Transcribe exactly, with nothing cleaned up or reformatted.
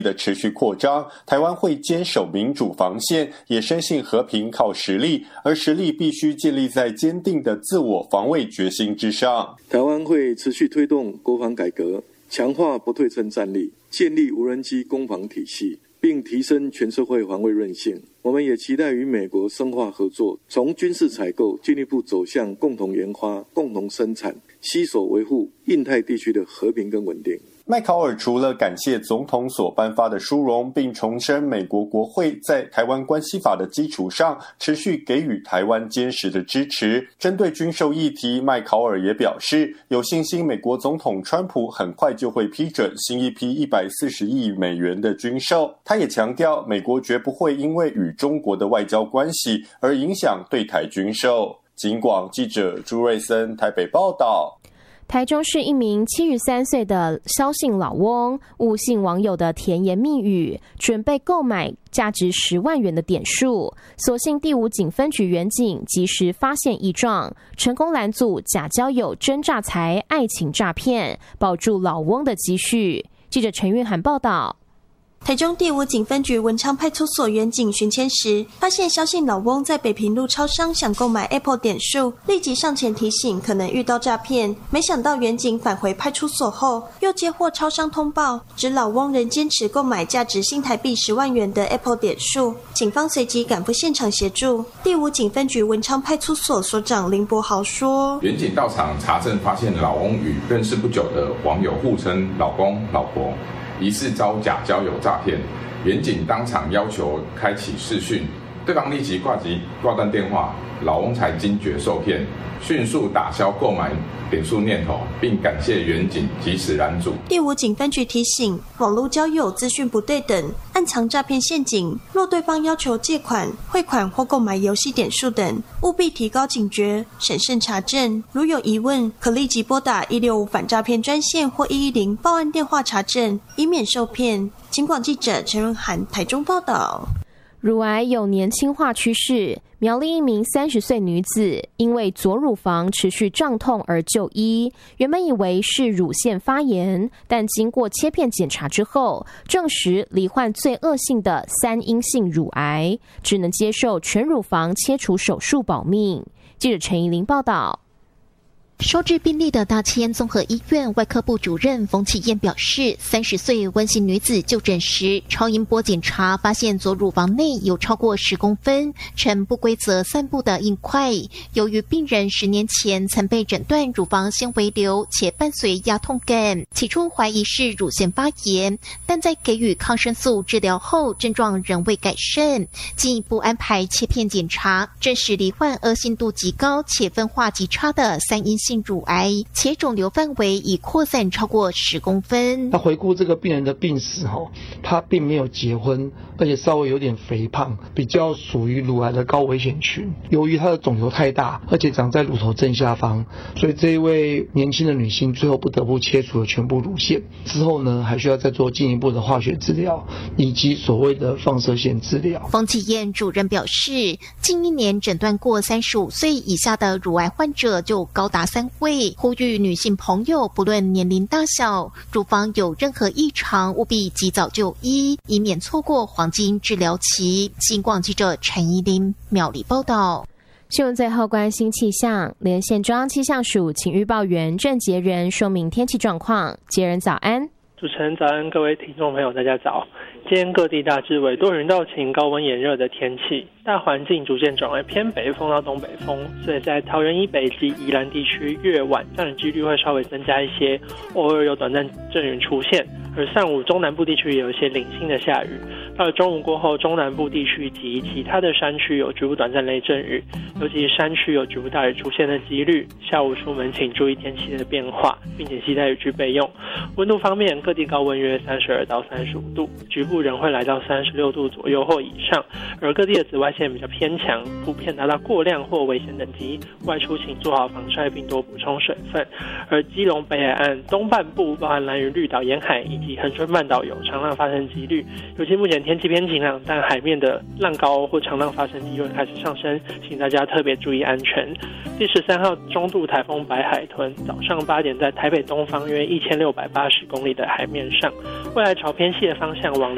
的持续扩张，台湾会坚守民主防线，也深信和平靠实力，而实力必须建立在坚定的自我防卫决心之上。 台湾会持续推动国防改革，强化不对称战力，建立无人机攻防体系，并提升全社会防卫韧性。我们也期待与美国深化合作，从军事采购进一步走向共同研发、共同生产，携手维护印太地区的和平跟稳定。 麦考尔除了感谢总统所颁发的殊荣，并重申美国国会在台湾关系法的基础上持续给予台湾坚实的支持。针对军售议题，麦考尔也表示有信心美国总统川普很快就会批准新一批一百四十亿美元的军售。他也强调美国绝不会因为与中国的外交关系而影响对台军售。警广记者朱瑞森台北报道。 台中市一名七十三岁的萧姓老翁误信网友的甜言蜜语，准备购买价值十万元的点数，所幸第五警分局员警及时发现异状，成功拦阻假交友真诈财爱情诈骗，保住老翁的积蓄。记者陈韵涵报道。 台中第五警分局文昌派出所员警巡签时，发现萧姓老翁在北平路超商想购买 Apple 点数，立即上前提醒可能遇到诈骗。没想到员警返回派出所后，又接获超商通报，指老翁仍坚持购买价值新台币十万元的 Apple 点数。警方随即赶赴现场协助。第五警分局文昌派出所所长林伯豪说：“ 员警到场查证，发现老翁与认识不久的网友互称老公、老婆。”疑似遭假交友诈骗，员警当场要求开启视讯，对方立即挂机挂断电话，老翁才惊觉受骗，迅速打消购买点数念头，并感谢员警及时拦阻。 第五警分局提醒，网络交友资讯不对等，暗藏诈骗陷阱。若对方要求借款、汇款或购买游戏点数等，务必提高警觉，审慎查证。如有疑问，可立即拨打一六五反诈骗专线或一一零报案电话查证，以免受骗。警广记者陈润涵台中报道。 乳癌有年轻化趋势，苗栗一名三十岁女子因为左乳房持续胀痛而就医，原本以为是乳腺发炎，但经过切片检查之后，证实罹患最恶性的三阴性乳癌，只能接受全乳房切除手术保命。记者陈怡玲报道。 收治病例的大千综合医院外科部主任冯启燕表示，三十岁温姓女子就诊时，超音波检查发现左乳房内有超过十公分呈不规则散布的硬块。由于病人十年前曾被诊断乳房纤维瘤，且伴随压痛感，起初怀疑是乳腺发炎，但在给予抗生素治疗后，症状仍未改善，进一步安排切片检查，证实罹患恶性度极高且分化极差的三阴性乳癌，且肿瘤范围已扩散超过十公分。 那回顾这个病人的病史哈，他并没有结婚，而且稍微有点肥胖，比较属于乳癌的高危险群。由于他的肿瘤太大，而且长在乳头正下方，所以这一位年轻的女性最后不得不切除了全部乳腺。之后呢，还需要再做进一步的化学治疗，以及所谓的放射线治疗。 冯启燕主任表示，近一年诊断过三十五岁以下的乳癌患者就高达三位，呼吁女性朋友不论年龄大小，乳房有任何异常，务必及早就医，以免错过黄金治疗期。新广记者陈怡玲苗栗报道。 新闻最后关心气象，连线中央气象署请预报员郑杰仁说明天气状况。杰仁早安。 主持人早安，各位听众朋友大家早。今天各地大致为多云到晴、高温炎热的天气，大环境逐渐转为偏北风到东北风，所以在桃园以北及宜兰地区越晚降雨几率会稍微增加一些，偶尔有短暂阵雨出现。而上午中南部地区也有一些零星的下雨，到了中午过后，中南部地区及其他的山区有局部短暂雷阵雨，尤其山区有局部大雨出现的几率。下午出门请注意天气的变化，并且携带雨具备用。温度方面，各地高温约三十二到三十五度，局部仍会来到三十六度左右或以上。而各地的紫外线比较偏强，普遍达到过量或危险等级，外出请做好防晒并多补充水分。而基隆北海岸东半部，包含兰屿绿岛沿海以及恒春半岛有长浪发生几率，尤其目前天气偏晴朗，但海面的浪高或长浪发生机会开始上升，请大家特别注意安全。第十三号中度台风白海豚早上八点在台北东方约一千六百八十公里的海面上，未来朝偏西的方向往